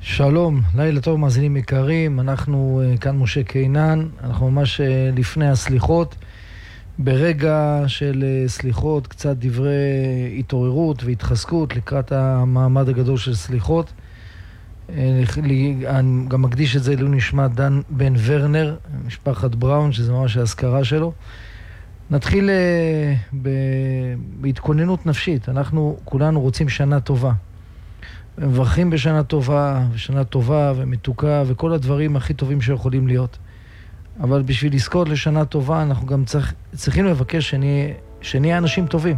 שלום, לילה טוב מאזינים יקרים, אנחנו כאן משה קינן, אנחנו ממש לפני הסליחות, ברגע של סליחות, קצת דברי התעוררות והתחזקות לקראת המעמד הגדול של סליחות. אני גם מקדיש את זה לעילוי נשמת דן בן ורנר, משפחת בראון, שזה ממש ההזכרה שלו. נתחיל בהתכוננות נפשית, אנחנו כולנו רוצים שנה טובה. מברכים בשנה טובה, ושנה טובה ומתוקה, וכל הדברים הכי טובים שיכולים להיות. אבל בשביל לזכות לשנה טובה, אנחנו גם צריכים לבקש שנהיה אנשים טובים.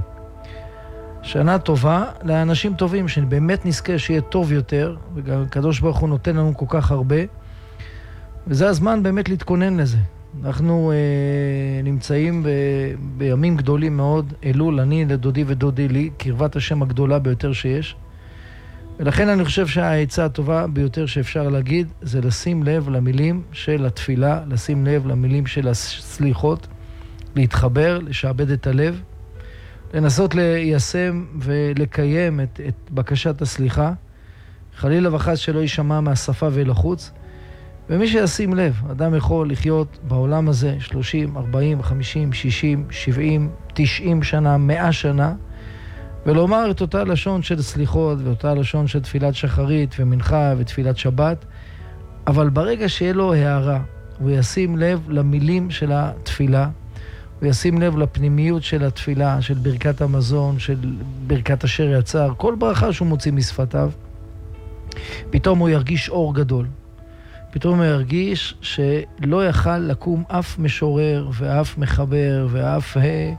שנה טובה לאנשים טובים, שבאמת נזכה שיהיה טוב יותר, וגם הקדוש ברוך הוא נותן לנו כל כך הרבה, וזה הזמן באמת להתכונן לזה. אנחנו נמצאים בימים גדולים מאוד, אלול, אני לדודי ודודי לי, קרבת השם הגדולה ביותר שיש, ולכן אני חושב שהעצה הטובה ביותר שאפשר להגיד זה לשים לב למילים של התפילה, לשים לב למילים של הסליחות, להתחבר, לשעבד את הלב, לנסות ליישם ולקיים את בקשת הסליחה, חלילה וחס שלא יישמע מהשפה ולחוץ, ומי שישים לב, אדם יכול לחיות בעולם הזה 30, 40, 50, 60, 70, 90 שנה, 100 שנה, ולומר את אותה לשון של סליחות, ואותה לשון של תפילת שחרית ומנחה ותפילת שבת, אבל ברגע שיהיה לו הערה, הוא ישים לב למילים של התפילה, הוא ישים לב לפנימיות של התפילה, של ברכת המזון, של ברכת אשר יצר, כל ברכה שהוא מוציא משפתיו, פתאום הוא ירגיש אור גדול. פתאום הוא ירגיש שלא יכל לקום אף משורר ואף מחבר ואף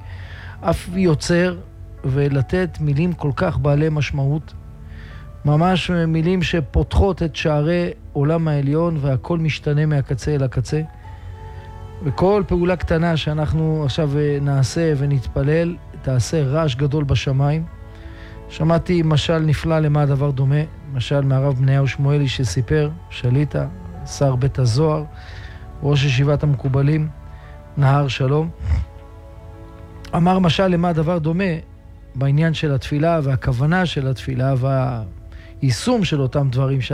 יוצר, ולתת מילים כל כך בעלי משמעות, ממש מילים שפותחות את שערי עולם העליון, והכל משתנה מהקצה אל הקצה. וכל פעולה קטנה שאנחנו עכשיו נעשה ונתפלל, תעשה רעש גדול בשמיים. שמעתי משל נפלא למה הדבר דומה, משל מהרב בניהו שמואלי שסיפר, שליטה, שר בית הזוהר, ראש ישיבת המקובלים, נהר שלום. אמר משל למה הדבר דומה, בעניין של התפילה והכוונה של התפילה והיישום של אותם דברים